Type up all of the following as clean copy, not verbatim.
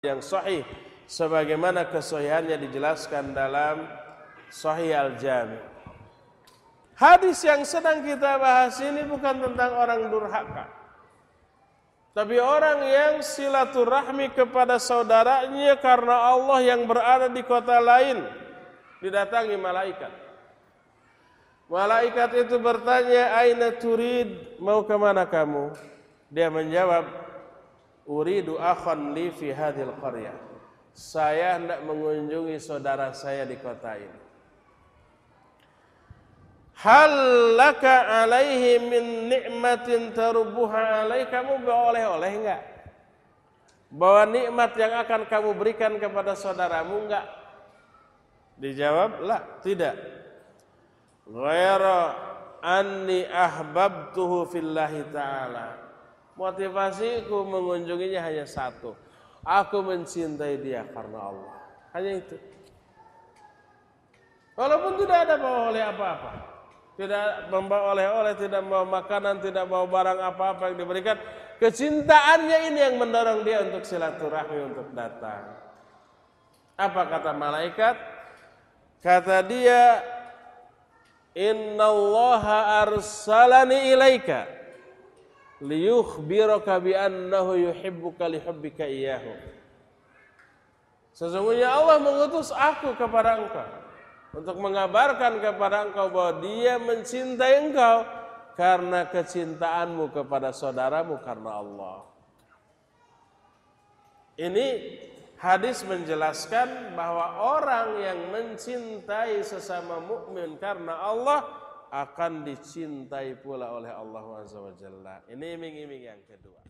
yang sahih sebagaimana kesahihannya dijelaskan dalam Sahih Al-Jami'. Hadis yang sedang kita bahas ini bukan tentang orang durhaka, tapi orang yang silaturahmi kepada saudaranya karena Allah yang berada di kota lain. Didatangi malaikat. Malaikat itu bertanya, "Aina turid?" Mau kemana kamu? Dia menjawab, "Uridu akhan li fi hadhil qaryah." Saya hendak mengunjungi saudara saya di kota ini. "Hal laka alaihi min ni'matin tarbuha alaih?" Kamu bawa oleh-oleh enggak? Bawa nikmat yang akan kamu berikan kepada saudaramu enggak? Dijawab, "La, tidak." "Ghaira anni ahbabtuhu fillahi ta'ala." Motivasiku mengunjunginya hanya satu. Aku mencintai dia karena Allah. Hanya itu. Walaupun tidak ada bawa oleh apa-apa. Tidak membawa oleh-oleh, tidak membawa makanan, tidak bawa barang apa-apa yang diberikan. Kecintaannya ini yang mendorong dia untuk silaturahmi, untuk datang. Apa kata malaikat? Kata dia, "Innallaha arsalani ilaika liyukhbiraka bi annahu yuhibbuka lihubbika iyyahu." Sesungguhnya Allah mengutus aku kepada engkau untuk mengabarkan kepada engkau bahwa Dia mencintai engkau karena kecintaanmu kepada saudaramu karena Allah. Ini hadis menjelaskan bahwa orang yang mencintai sesama mukmin karena Allah akan dicintai pula oleh Allah Azza wa Jalla. Ini iming-iming yang kedua.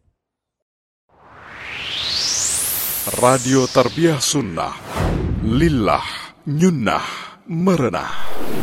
Radio Tarbiyah Sunnah, lillah, nyunnah, merenah.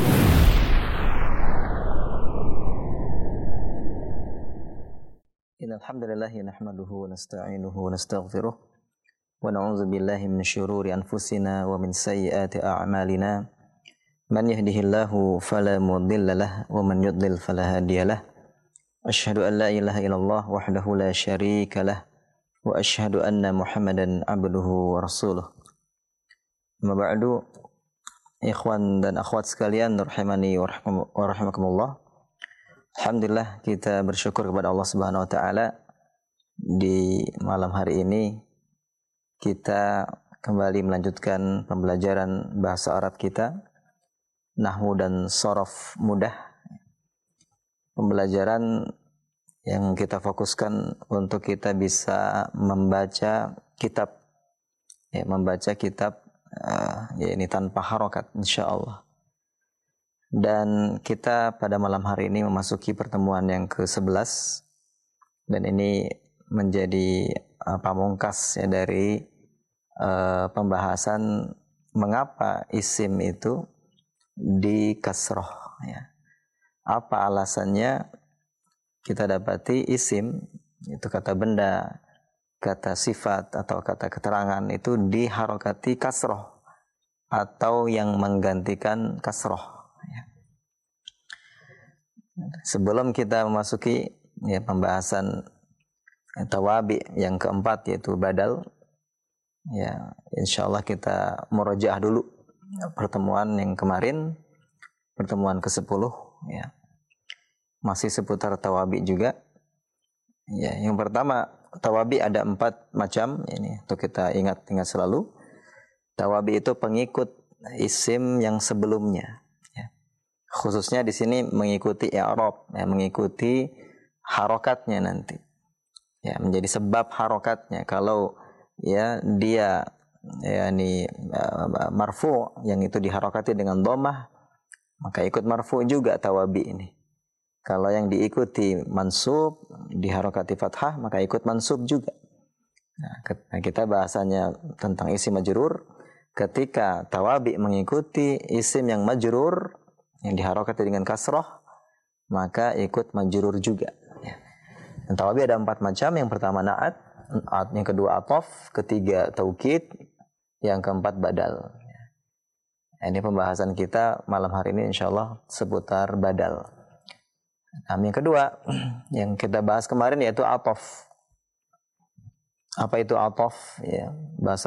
Innal hamdalillah nahmaduhu wa nasta'inuhu wa nastaghfiruh wa na'udzu billahi min syururi anfusina wa min sayyiati a'malina. Man yahdihillahu fala mudilla lahu wa man yudlil fala hadiyalah. Asyhadu an la ilaha illallah wahdahu la syarika lah wa asyhadu anna Muhammadan abduhu wa rasuluh. Amma ba'du, ikhwan dan akhwat sekalian rahimani wa rahimakumullah. Alhamdulillah kita bersyukur kepada Allah Subhanahu wa taala di malam hari ini kita kembali melanjutkan pembelajaran bahasa Arab kita, nahwu dan shorof mudah. Pembelajaran yang kita fokuskan untuk kita bisa membaca kitab, ini tanpa harokat insyaallah. Dan kita pada malam hari ini memasuki pertemuan yang ke-11 dan ini menjadi pamungkas ya dari pembahasan mengapa isim itu di kasroh ya. Apa alasannya? Kita dapati isim itu kata benda, kata sifat atau kata keterangan itu diharokati kasroh atau yang menggantikan kasroh. Sebelum kita memasuki ya, pembahasan tawabi yang keempat yaitu badal, ya insyaallah kita murojaah dulu pertemuan yang kemarin, pertemuan ke-10 ya. Masih seputar tawabi juga. Ya, yang pertama, tawabi ada 4 macam ini untuk kita ingat selalu. Tawabi itu pengikut isim yang sebelumnya. Khususnya di sini mengikuti i'rab, ya, mengikuti harokatnya nanti. Ya, menjadi sebab harokatnya. Kalau ya dia marfu yang itu diharokati dengan dhammah, maka ikut marfu juga tawabi ini. Kalau yang diikuti mansub diharokati fathah, maka ikut mansub juga. Nah, kita bahasanya tentang isim majrur. Ketika tawabi mengikuti isim yang majrur yang diharokati dengan kasroh, maka ikut majrur juga. Dan tawabi ada 4 macam. Yang pertama na'at, yang kedua ataf, ketiga taukid, yang keempat badal. Ini pembahasan kita malam hari ini insyaallah seputar badal. Nah, yang kedua yang kita bahas kemarin yaitu ataf. Apa itu atof? Ya, bahasa